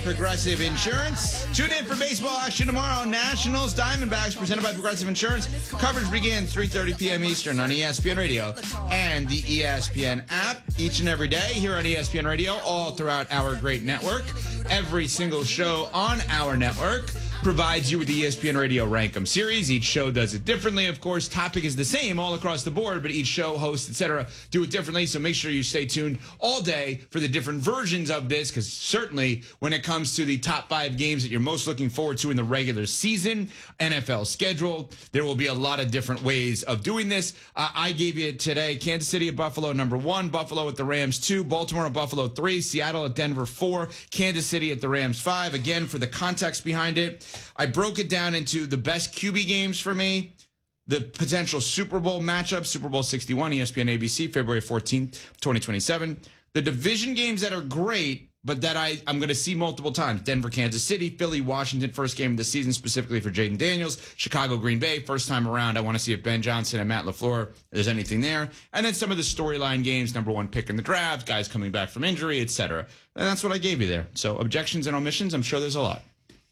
Progressive Insurance. Tune in for baseball action tomorrow. Nationals, Diamondbacks, presented by Progressive Insurance. Coverage begins 3:30 p.m. Eastern on ESPN Radio and the ESPN app each and every day here on ESPN Radio, all throughout our great network. Every single show on our network provides you with the ESPN Radio Rank 'em series. Each show does it differently. Of course, topic is the same all across the board, but each show, host, etc., do it differently. So make sure you stay tuned all day for the different versions of this, because certainly when it comes to the top 5 games that you're most looking forward to in the regular season, NFL schedule, there will be a lot of different ways of doing this. I gave you today Kansas City at Buffalo, number 1, Buffalo at the Rams 2, Baltimore at Buffalo 3, Seattle at Denver 4, Kansas City at the Rams 5. Again, for the context behind it, I broke it down into the best QB games for me, the potential Super Bowl matchup, Super Bowl 61, ESPN ABC, February 14th, 2027. The division games that are great, but that I'm going to see multiple times. Denver, Kansas City, Philly, Washington, first game of the season, specifically for Jaden Daniels. Chicago, Green Bay, first time around. I want to see if Ben Johnson and Matt LaFleur, there's anything there. And then some of the storyline games, number 1 pick in the draft, guys coming back from injury, etc. And that's what I gave you there. So objections and omissions, I'm sure there's a lot.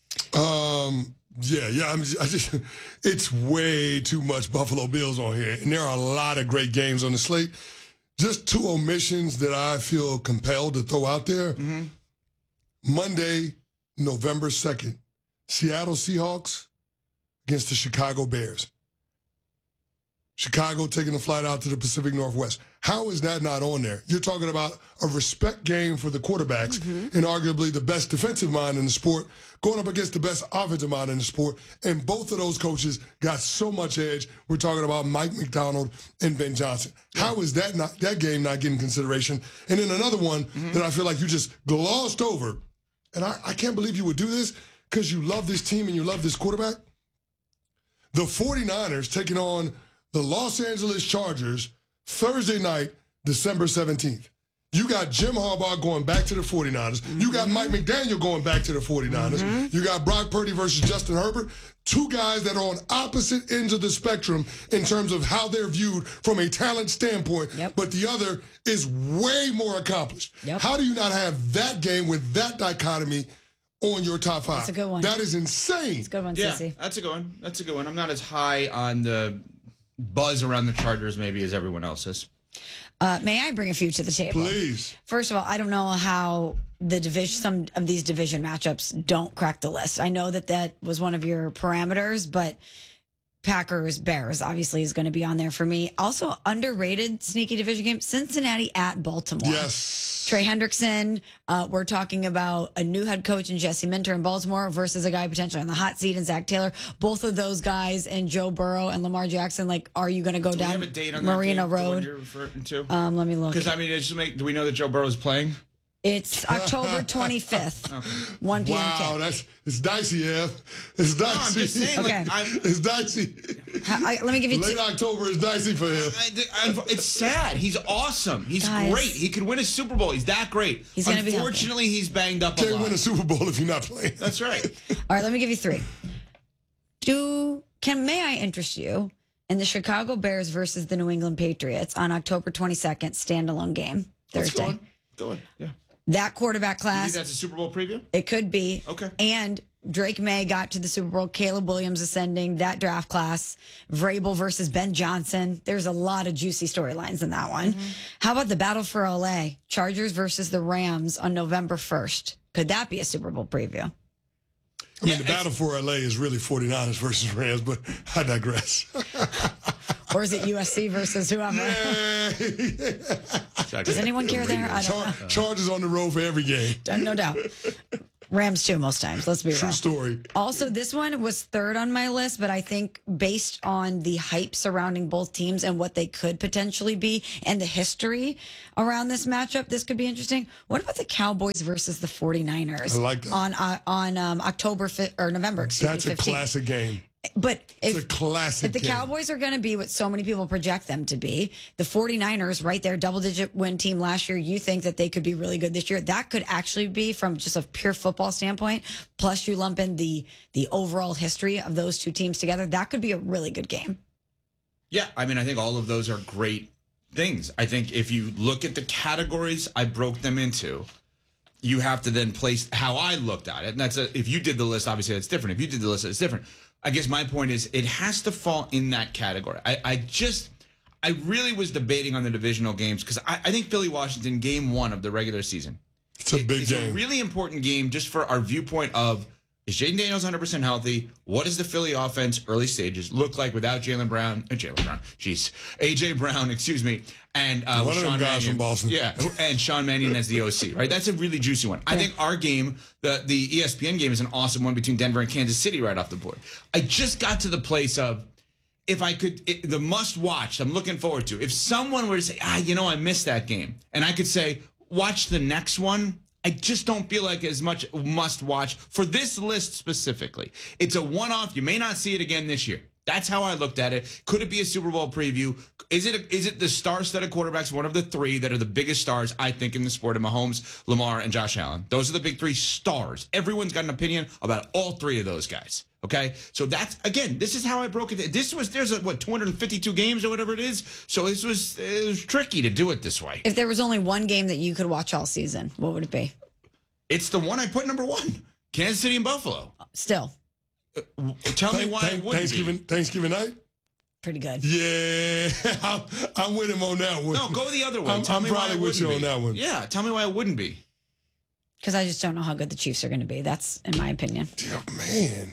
It's way too much Buffalo Bills on here, and there are a lot of great games on the slate. Just 2 omissions that I feel compelled to throw out there. Mm-hmm. Monday, November 2nd, Seattle Seahawks against the Chicago Bears. Chicago taking a flight out to the Pacific Northwest. How is that not on there? You're talking about a respect game for the quarterbacks and arguably the best defensive mind in the sport going up against the best offensive mind in the sport. And both of those coaches got so much edge. We're talking about Mike McDonald and Ben Johnson. How is that game not getting consideration? And then another one that I feel like you just glossed over, and I can't believe you would do this because you love this team and you love this quarterback. The 49ers taking on the Los Angeles Chargers Thursday night, December 17th. You got Jim Harbaugh going back to the 49ers. You got Mike McDaniel going back to the 49ers. You got Brock Purdy versus Justin Herbert. 2 guys that are on opposite ends of the spectrum in terms of how they're viewed from a talent standpoint, but the other is way more accomplished. How do you not have that game with that dichotomy on your top 5? That's a good one. That is insane. It's a good one, yeah, Sissy. That's a good one. That's a good one. I'm not as high on the buzz around the Chargers maybe as everyone else is. May I bring a few to the table? Please. First of all, I don't know how some of these division matchups don't crack the list. I know that was one of your parameters, but Packers, Bears obviously is going to be on there for me. Also, underrated sneaky division game, Cincinnati at Baltimore. Yes. Trey Hendrickson, we're talking about a new head coach in Jesse Minter in Baltimore versus a guy potentially on the hot seat in Zach Taylor. Both of those guys and Joe Burrow and Lamar Jackson, are you going to go down Do we have a date on Marina that game, Road? you're referring to? Let me look. Because, do we know that Joe Burrow is playing? It's October 25th, 1 p.m. Wow, it's dicey, yeah. It's dicey. No, I'm just saying, Okay. It's dicey. Let me give you Late October is dicey for him. It's sad. He's awesome. He's Guys. great. He could win a Super Bowl. He's that great. He's gonna be Unfortunately, he's banged up a Can't lot. win a Super Bowl if you're not playing. That's right. All right, let me give you 3. May I interest you in the Chicago Bears versus the New England Patriots on October 22nd, standalone game, Thursday. Go on. Yeah. That quarterback You think class, that's a Super Bowl preview? it could be. Okay. And Drake May got to the Super Bowl. Caleb Williams ascending, that draft class. Vrabel versus Ben Johnson. There's a lot of juicy storylines in that one. How about the battle for LA? Chargers versus the Rams on November 1st. Could that be a Super Bowl preview? I mean, the battle for LA is really 49ers versus Rams, but I digress. Or is it USC versus whoever? Does anyone care there? I don't know. Chargers on the road for every game. No doubt. Rams too most times. Let's be real. True story. Also, this one was 3rd on my list, but I think based on the hype surrounding both teams and what they could potentially be and the history around this matchup, this could be interesting. What about the Cowboys versus the 49ers? I like that. On October 5th or November, That's a 15th. classic game. But It's a classic if the game. Cowboys are going to be what so many people project them to be, the 49ers, right there, double-digit win team last year, you think that they could be really good this year. That could actually be, from just a pure football standpoint, plus you lump in the overall history of those two teams together, that could be a really good game. Yeah, I mean, I think all of those are great things. I think if you look at the categories I broke them into, you have to then place how I looked at it. And if you did the list, obviously that's different. If you did the list, it's different. I guess my point is it has to fall in that category. I really was debating on the divisional games because I think Philly-Washington, game 1 of the regular season. It's a big game. It's a really important game just for our viewpoint of, is Jaden Daniels 100% healthy? What does the Philly offense, early stages, look like without AJ Brown, and one of them Sean guys Mannion, from Boston. Yeah, and Sean Mannion as the OC, right? That's a really juicy one. I think our game, the ESPN game, is an awesome one between Denver and Kansas City right off the board. I just got to the place of, if I could, the must watch, I'm looking forward to. If someone were to say, I missed that game, and I could say, watch the next one, I just don't feel like as much must watch for this list specifically. It's a one-off. You may not see it again this year. That's how I looked at it. Could it be a Super Bowl preview? Is it the star-studded quarterbacks, one of the 3 that are the biggest stars, I think, in the sport of Mahomes, Lamar, and Josh Allen? Those are the big 3 stars. Everyone's got an opinion about all 3 of those guys. Okay, so that's, again, this is how I broke it. There's 252 games or whatever it is. So it was tricky to do it this way. If there was only one game that you could watch all season, what would it be? It's the one I put number 1, Kansas City and Buffalo. Still. Tell me why it wouldn't be. Thanksgiving night? Pretty good. Yeah, I'm with him on that one. No, go the other way. I'm probably with you on that one. Yeah, tell me why it wouldn't be. Because I just don't know how good the Chiefs are going to be. That's in my opinion. Oh, man.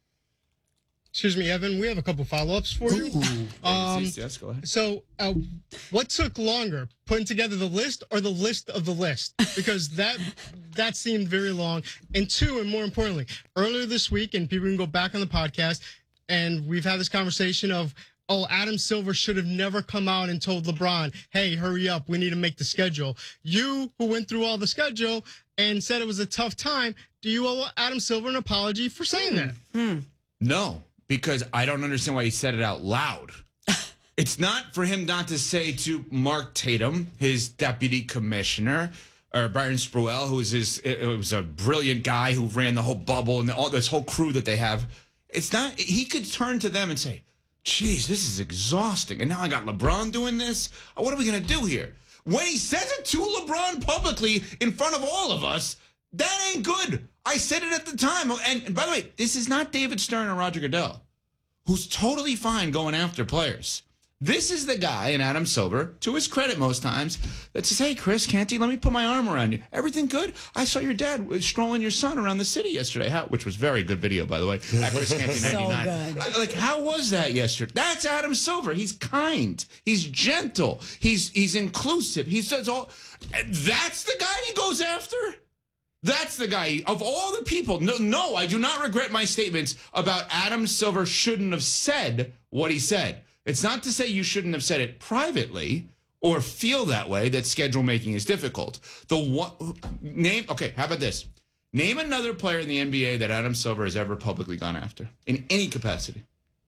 Excuse me, Evan. We have a couple follow-ups for you. Yes, go ahead. So, what took longer, putting together the list or the list of the list? Because that seemed very long. And 2, and more importantly, earlier this week, and people can go back on the podcast, and we've had this conversation of, Adam Silver should have never come out and told LeBron, hey, hurry up, we need to make the schedule. You, who went through all the schedule and said it was a tough time, do you owe Adam Silver an apology for saying that? No. Because I don't understand why he said it out loud. It's not for him not to say to Mark Tatum, his deputy commissioner, or Byron Spruill, who was a brilliant guy who ran the whole bubble and all this whole crew that they have. It's not, he could turn to them and say, geez, this is exhausting. And now I got LeBron doing this. What are we going to do here? When he says it to LeBron publicly in front of all of us, that ain't good. I said it at the time. And by the way, this is not David Stern or Roger Goodell, who's totally fine going after players. This is the guy, and Adam Silver, to his credit most times, that says, hey, Chris Canty, let me put my arm around you. Everything good? I saw your dad strolling your son around the city yesterday, which was very good video, by the way. At Chris Canty 99. So good. Like, how was that yesterday? That's Adam Silver. He's kind. He's gentle. He's inclusive. He says all. That's the guy he goes after? That's the guy, of all the people. No, I do not regret my statements about Adam Silver shouldn't have said what he said. It's not to say you shouldn't have said it privately or feel that way, that schedule making is difficult. Okay, how about this? Name another player in the NBA that Adam Silver has ever publicly gone after in any capacity.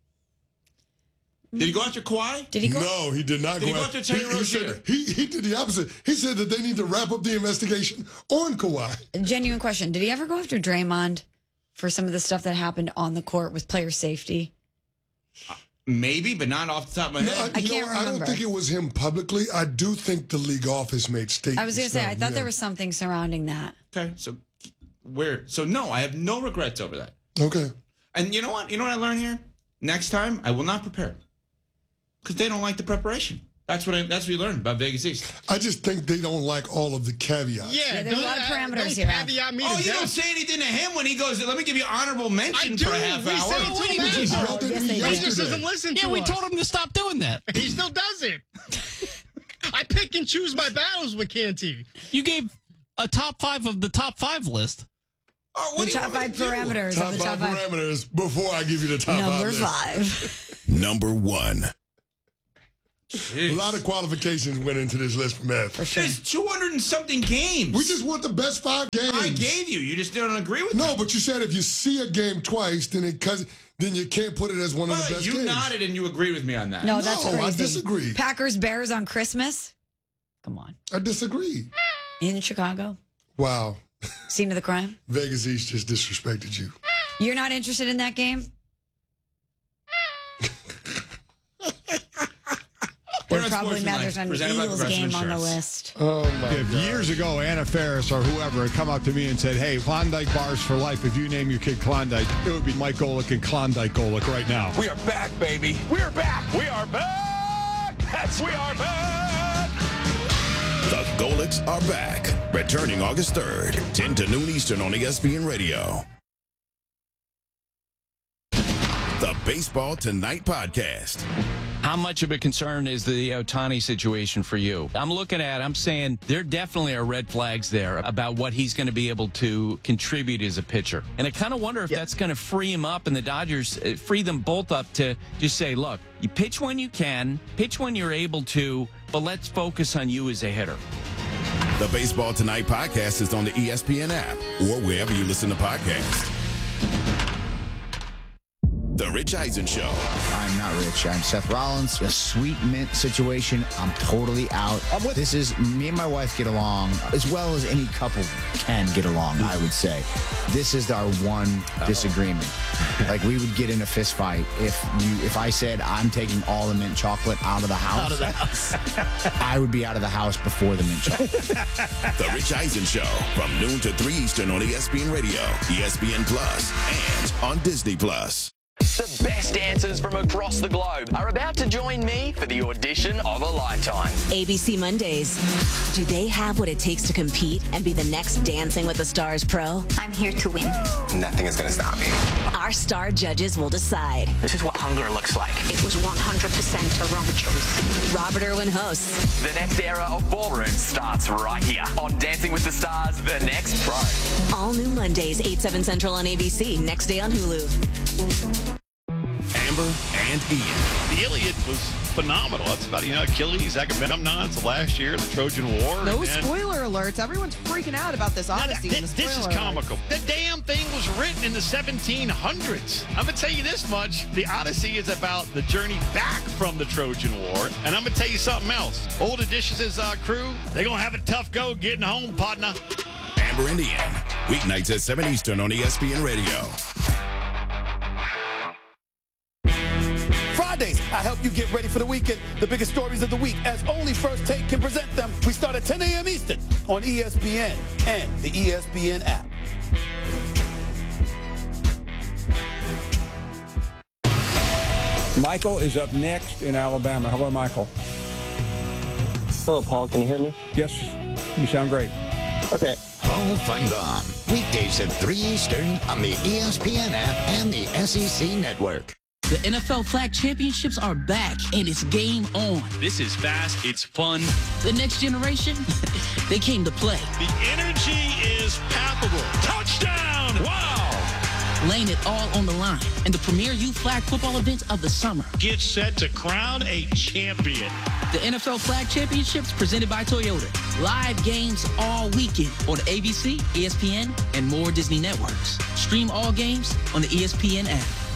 Did he go after Kawhi? Did he go? No, he did not Did he go after Terry Rozier? He did the opposite. He said that they need to wrap up the investigation on Kawhi. Genuine question. Did he ever go after Draymond for some of the stuff that happened on the court with player safety? Maybe, but not off the top of my head. I can't remember. I don't think it was him publicly. I do think the league office made statements. I was going to say, I thought there was something surrounding that. Okay, so no, I have no regrets over that. Okay. And you know what? You know what I learned here? Next time, I will not prepare. Because they don't like the preparation. That's what we learned about Vegas East. I just think they don't like all of the caveats. Yeah, there's a lot of parameters here. Caveat me to You death. don't say anything to him when he goes, let me give you honorable mention I do. for a half We hour. said it to him. Yes, they He did. just doesn't listen to Yeah, us. we told him to stop doing that. He still does it. I pick and choose my battles with Canty. You gave a top 5 of the top 5 list. Oh, what The do you top want me 5 to do? parameters Top of the top 5 5. parameters before I give you the top Number 5. 5. Number 1. A lot of qualifications went into this list from Ev. There's 200 and something games. We just want the best 5 games. I gave you. You just don't agree with No, me. but you said if you see a game twice, then you can't put it as one of the best You games. nodded and you agreed with me on that. No, that's No, crazy. I disagree. Packers Bears on Christmas? Come on. I disagree. In Chicago? Wow. Scene of the crime? Vegas East just disrespected you. You're not interested in that game? You're Sportsman probably Life, mad there's an presented by Eagles Progressive game on the Insurance. list. Oh my If God. years ago Anna Faris or whoever had come up to me and said, hey, Klondike bars for life, if you name your kid Klondike, it would be Mike Golick and Klondike Golick right now. We are back, baby. We're back. We are back. Yes, we are back. The Golicks are back. Returning August 3rd, 10 to noon Eastern on ESPN Radio. The Baseball Tonight podcast. How much of a concern is the Ohtani situation for you? I'm saying there definitely are red flags there about what he's going to be able to contribute as a pitcher. And I kind of wonder if that's going to free him up and the Dodgers free them both up to just say, look, you pitch when you can, pitch when you're able to, but let's focus on you as a hitter. The Baseball Tonight podcast is on the ESPN app or wherever you listen to podcasts. The Rich Eisen Show. I'm not rich. I'm Seth Rollins. The sweet mint situation, I'm totally out. This is, me and my wife get along as well as any couple can get along, I would say. This is our one disagreement. Like, we would get in a fist fight if I said I'm taking all the mint chocolate out of the house. I would be out of the house before the mint chocolate. The Rich Eisen Show from noon to 3 Eastern on ESPN Radio, ESPN Plus, and on Disney Plus. The best dancers from across the globe are about to join me for the audition of a lifetime. ABC Mondays. Do they have what it takes to compete and be the next Dancing with the Stars pro? I'm here to win. Nothing is going to stop me. Our star judges will decide. This is what hunger looks like. It was 100% a wrong choice. Robert Irwin hosts. The next era of ballroom starts right here on Dancing with the Stars, The Next Pro. All new Mondays, 8, 7 Central on ABC. Next day on Hulu. Amber and Ian. The Iliad was phenomenal. That's about, Achilles, Agamemnon, it's the last year of the Trojan War. No spoiler alerts. Everyone's freaking out about this Odyssey. This is comical. The damn thing was written in the 1700s. I'm going to tell you this much. The Odyssey is about the journey back from the Trojan War. And I'm going to tell you something else. Old Odysseus' crew, they're going to have a tough go getting home, partner. Amber and Ian. Weeknights at 7 Eastern on ESPN Radio. Fridays, I help you get ready for the weekend. The biggest stories of the week, as only First Take can present them. We start at 10 a.m. Eastern on ESPN and the ESPN app. Michael is up next in Alabama. Hello, Michael. Hello, Paul. Can you hear me? Yes, you sound great. Okay. Paul Feinbaum. Weekdays at 3 Eastern on the ESPN app and the SEC Network. The NFL Flag Championships are back, and it's game on. This is fast. It's fun. The next generation, they came to play. The energy is palpable. Touchdown! Wow! Laying it all on the line in the premier youth flag football event of the summer. Get set to crown a champion. The NFL Flag Championships presented by Toyota. Live games all weekend on ABC, ESPN, and more Disney networks. Stream all games on the ESPN app.